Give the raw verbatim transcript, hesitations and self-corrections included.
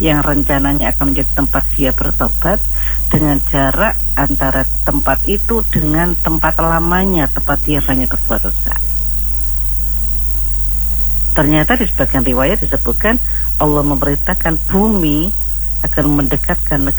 yang rencananya akan menjadi tempat dia bertobat, dengan jarak antara tempat itu dengan tempat lamanya, tempat dia banyak berbuat dosa. Ternyata di sebagian riwayat disebutkan Allah memerintahkan bumi agar mendekatkan negeri